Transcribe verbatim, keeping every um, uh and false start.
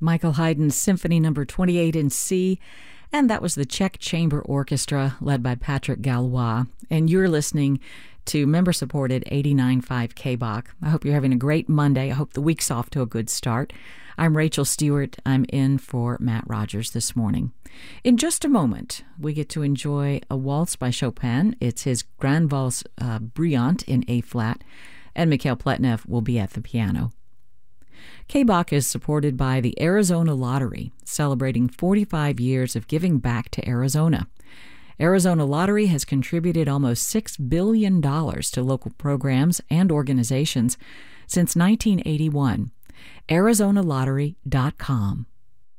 Michael Haydn's Symphony Number twenty-eight in C, and that was the Czech Chamber Orchestra led by Patrick Gallois. And you're listening to member-supported eighty-nine point five K B O C. I hope you're having a great Monday. I hope the week's off to a good start. I'm Rachel Stewart. I'm in for Matt Rogers this morning. In just a moment, we get to enjoy a waltz by Chopin. It's his Grand Valse uh, Brillante in A-flat, and Mikhail Pletnev will be at the piano. K B O C is supported by the Arizona Lottery, celebrating forty-five years of giving back to Arizona. Arizona Lottery has contributed almost six billion dollars to local programs and organizations since nineteen eighty-one. Arizona Lottery dot com.